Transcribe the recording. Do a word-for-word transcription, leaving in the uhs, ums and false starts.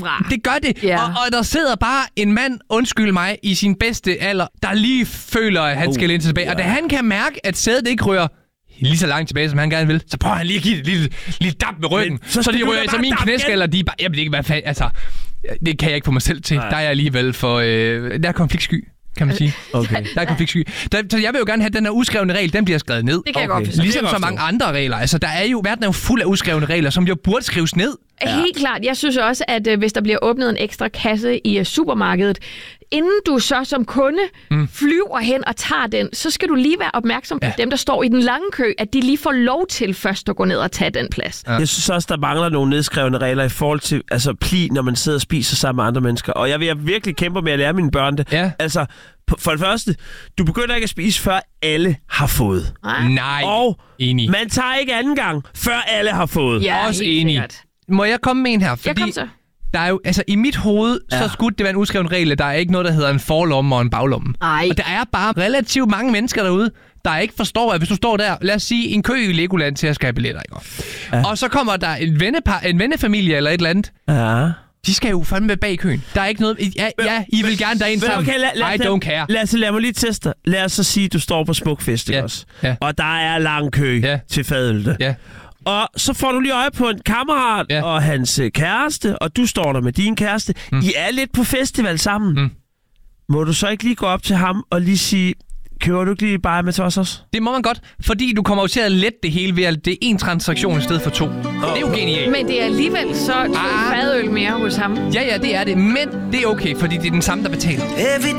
derfra. Det gør det. Ja. Og, og der sidder bare en mand, undskyld mig, i sin bedste alder, der lige føler, at han uh, skal læne sig tilbage. Yeah. Og da han kan mærke, at sædet ikke rører lige så langt tilbage, som han gerne vil, så prøver han lige at give det et lille, lille dab med ryggen. Men, så, så de rører, så min knæskaller, de bare... Jeg ved ikke, hvad fanden... Altså, det kan jeg ikke få mig selv til. Nej. Der er jeg alligevel for... Øh, der er konfliktsky, kan man sige. Okay. Der er konfliktsky. Der, så jeg vil jo gerne have, at den her uskrevne regel, den bliver skrevet ned. Det kan okay. jeg godt. Ligesom så mange andre regler. Altså, der er jo... Verden er jo fuld af uskrevne regler, som jo burde skrives ned. Ja. Helt klart. Jeg synes også, at øh, hvis der bliver åbnet en ekstra kasse i uh, supermarkedet, inden du så som kunde mm. flyver hen og tager den, så skal du lige være opmærksom på ja. dem, der står i den lange kø, at de lige får lov til først at gå ned og tage den plads. Ja. Jeg synes også, der mangler nogle nedskrevne regler i forhold til altså, pli, når man sidder og spiser sammen med andre mennesker. Og jeg vil virkelig kæmpe med at lære mine børn det. Ja. Altså, for det første, du begynder ikke at spise, før alle har fået. Nej. Nej. Og enig. Man tager ikke anden gang, før alle har fået. Ja, også enig. Sikkert. Må jeg komme med en her? Fordi jeg kom så. Der er jo, altså i mit hoved, ja. så skulle det være en uskreven regel, der er ikke noget, der hedder en forlomme og en baglomme. Ej. Og der er bare relativt mange mennesker derude, der ikke forstår, at hvis du står der, lad os sige, en kø i Legoland til at skal have billetter, ikke? Ja. Og så kommer der en, vennepar, en vennefamilie eller et eller andet. Ja. De skal jo fandme bag køen. Der er ikke noget... Ja, ja I vil gerne derind sammen. Okay, lad, lad, I don't care. Lad os lad mig lige teste. Lad os så sige, at du står på Smukfest, ikke ja. også? Ja. Og der er lang kø ja. til fadølte. Ja. Og så får du lige øje på en kammerat ja. og hans øh, kæreste, og du står der med din kæreste. Mm. I er lidt på festival sammen. Mm. Må du så ikke lige gå op til ham og lige sige, køber du ikke lige bare med til os også? Det må man godt, fordi du kommer jo til at lette det hele ved, at det er en transaktion i stedet for to. Oh. Det er jo genialt. Men det er alligevel så ah. fadøl mere hos ham. Ja, ja, det er det. Men det er okay, fordi det er den samme, der betaler. Every